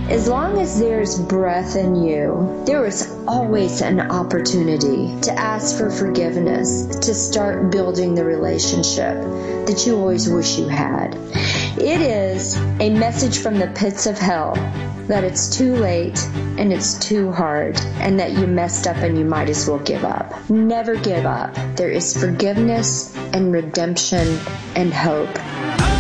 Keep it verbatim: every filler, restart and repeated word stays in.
As long as there's breath in you, there is always an opportunity to ask for forgiveness, to start building the relationship that you always wish you had. It is a message from the pits of hell that it's too late and it's too hard and that you messed up and you might as well give up. Never give up. There is forgiveness and redemption and hope.